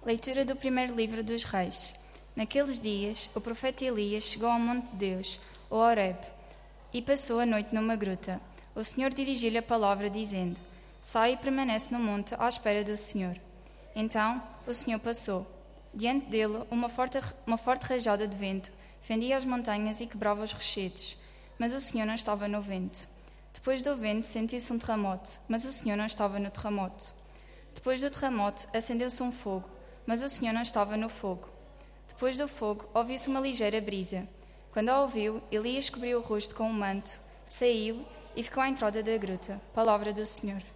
Leitura do primeiro livro dos Reis. Naqueles dias, o profeta Elias chegou ao monte de Deus, o Horeb, e passou a noite numa gruta. O Senhor dirigiu-lhe a palavra, dizendo: Sai e permanece no monte à espera do Senhor. Então o Senhor passou. Diante dele, uma forte rajada de vento fendia as montanhas e quebrava os rochedos. Mas o Senhor não estava no vento. Depois do vento sentiu-se um terremoto, mas o Senhor não estava no terremoto. Depois do terremoto acendeu-se um fogo, mas o Senhor não estava no fogo. Depois do fogo ouviu-se uma ligeira brisa. Quando a ouviu, Elias cobriu o rosto com um manto, saiu e ficou à entrada da gruta. Palavra do Senhor.